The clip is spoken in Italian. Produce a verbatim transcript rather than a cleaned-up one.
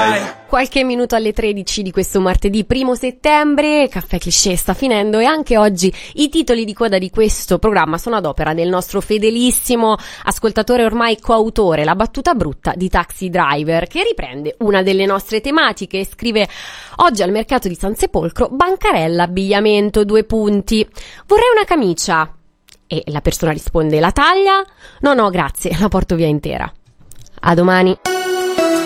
Drive. Qualche minuto alle tredici di questo martedì primo settembre, Caffè Cliché sta finendo e anche oggi i titoli di coda di questo programma sono ad opera del nostro fedelissimo ascoltatore ormai coautore, La battuta brutta di Taxi Driver, che riprende una delle nostre tematiche e scrive: oggi al mercato di San Sepolcro, bancarella, abbigliamento, due punti. Vorrei una camicia. E la persona risponde: la taglia? No, no, grazie, la porto via intera. A domani.